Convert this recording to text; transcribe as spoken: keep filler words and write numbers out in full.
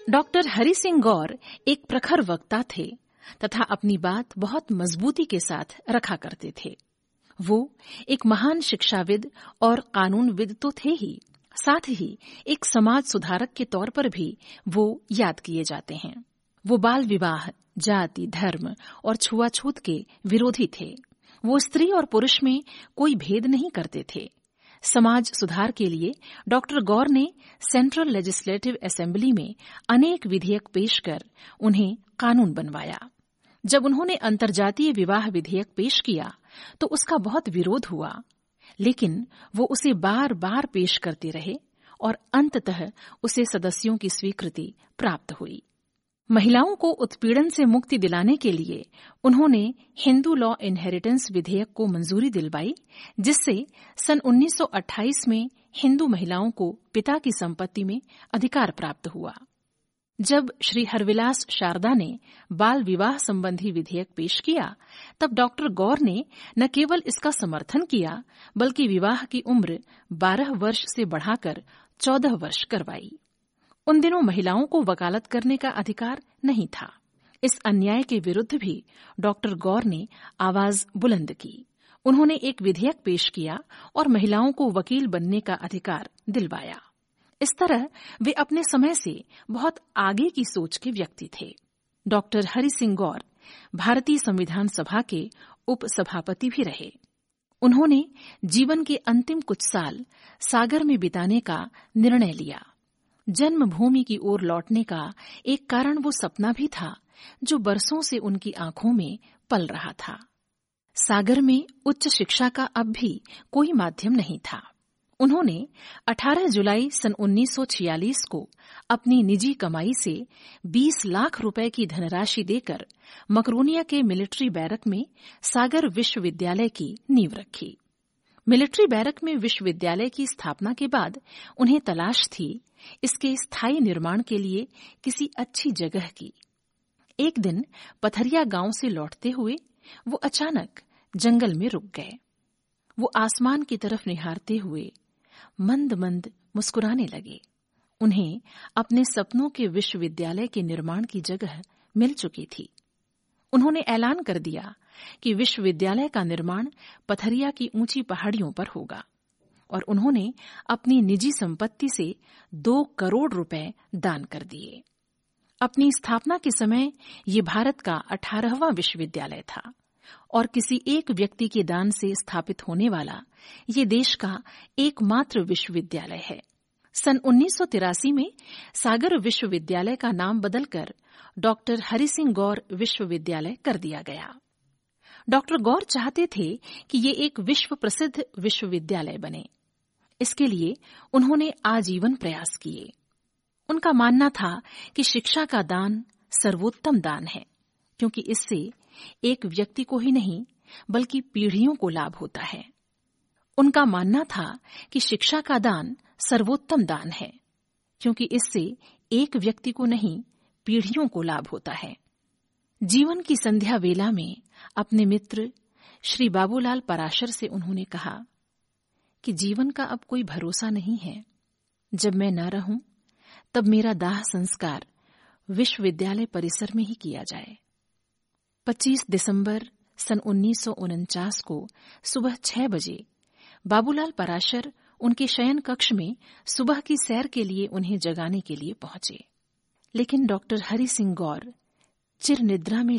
Doctor Hari Singh गौर एक प्रखर वक्ता थे तथा अपनी बात बहुत मजबूती के साथ रखा करते थे। वो एक महान शिक्षाविद और कानूनविद तो थे ही, साथ ही एक समाज सुधारक के तौर पर भी वो याद किए जाते हैं। वो बाल विवाह, जाति, धर्म और छुआछूत के विरोधी थे। वो स्त्री और पुरुष में कोई भेद नहीं करते थे। समाज सुधार के लिए डॉक्टर गौर ने सेंट्रल लेजिस्लेटिव असेंबली में अनेक विधेयक पेश कर उन्हें कानून बनवाया। जब उन्होंने अंतर्जातीय विवाह विधेयक पेश किया तो उसका बहुत विरोध हुआ, लेकिन वो उसे बार बार पेश करते रहे और अंततः उसे सदस्यों की स्वीकृति प्राप्त हुई। महिलाओं को उत्पीड़न से मुक्ति दिलाने के लिए उन्होंने हिंदू लॉ इनहेरिटेंस विधेयक को मंजूरी दिलवाई, जिससे सन उन्नीस सौ अट्ठाईस में हिंदू महिलाओं को पिता की संपत्ति में अधिकार प्राप्त हुआ। जब श्री हरविलास शारदा ने बाल विवाह संबंधी विधेयक पेश किया, तब डॉक्टर गौर ने न केवल इसका समर्थन किया, बल्कि विवाह की उम्र बारह वर्ष से बढ़ाकर चौदह वर्ष करवाई। उन दिनों महिलाओं को वकालत करने का अधिकार नहीं था। इस अन्याय के विरुद्ध भी डॉक्टर गौर ने आवाज बुलंद की। उन्होंने एक विधेयक पेश किया और महिलाओं को वकील बनने का अधिकार दिलवाया। इस तरह वे अपने समय से बहुत आगे की सोच के व्यक्ति थे। डॉक्टर हरि सिंह गौर भारतीय संविधान सभा के उपसभापति भी रहे। उन्होंने जीवन के अंतिम कुछ साल सागर में बिताने का निर्णय लिया। जन्मभूमि की ओर लौटने का एक कारण वो सपना भी था जो बरसों से उनकी आंखों में पल रहा था। सागर में उच्च शिक्षा का अब भी कोई माध्यम नहीं था। उन्होंने अठारह जुलाई सन उन्नीस सौ छियालीस को अपनी निजी कमाई से बीस लाख रुपए की धनराशि देकर मकरोनिया के मिलिट्री बैरक में सागर विश्वविद्यालय की नींव रखी। मिलिट्री बैरक में विश्वविद्यालय की स्थापना के बाद उन्हें तलाश थी इसके स्थायी निर्माण के लिए किसी अच्छी जगह की। एक दिन पथरिया गांव से लौटते हुए वो अचानक जंगल में रुक गए। वो आसमान की तरफ निहारते हुए मंद मंद मुस्कुराने लगे। उन्हें अपने सपनों के विश्वविद्यालय के निर्माण की जगह मिल चुकी थी। उन्होंने ऐलान कर दिया कि विश्वविद्यालय का निर्माण पथरिया की ऊंची पहाड़ियों पर होगा और उन्होंने अपनी निजी संपत्ति से दो करोड़ रुपए दान कर दिए। अपनी स्थापना के समय ये भारत का अठारहवां विश्वविद्यालय था और किसी एक व्यक्ति के दान से स्थापित होने वाला ये देश का एकमात्र विश्वविद्यालय है। सन उन्नीस सौ तिरासी में सागर विश्वविद्यालय का नाम बदलकर डॉक्टर हरि सिंह गौर विश्वविद्यालय कर दिया गया। डॉक्टर गौर चाहते थे कि ये एक विश्व प्रसिद्ध विश्वविद्यालय बने। इसके लिए उन्होंने आजीवन प्रयास किए। उनका मानना था कि शिक्षा का दान सर्वोत्तम दान है, क्योंकि इससे एक व्यक्ति को ही नहीं बल्कि पीढ़ियों को लाभ होता है। उनका मानना था कि शिक्षा का दान सर्वोत्तम दान है, क्योंकि इससे एक व्यक्ति को नहीं पीढ़ियों को लाभ होता है। जीवन की संध्या वेला में अपने मित्र श्री बाबूलाल पराशर से उन्होंने कहा कि जीवन का अब कोई भरोसा नहीं है। जब मैं न रहूं तब मेरा दाह संस्कार विश्वविद्यालय परिसर में ही किया जाए। पच्चीस दिसंबर सन उन्नीस सौ उनचास को सुबह छह बजे बाबूलाल पराशर उनके शयन कक्ष में सुबह की सैर के लिए उन्हें जगाने के लिए पहुंचे, लेकिन डॉक्टर हरि सिंह गौर चिर निद्रा में